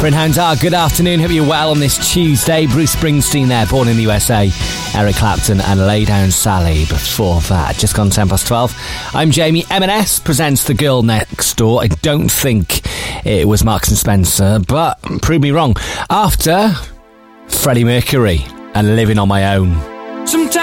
Bryn Hounds are. Good afternoon. Hope you're well on this Tuesday. Bruce Springsteen there, born in the USA. Eric Clapton and Lay Down Sally before that. Just gone 12:10. I'm Jamie. M&S presents The Girl Next Door. I don't think it was Marks and Spencer, but prove me wrong. After Freddie Mercury and Living on My Own. Sometimes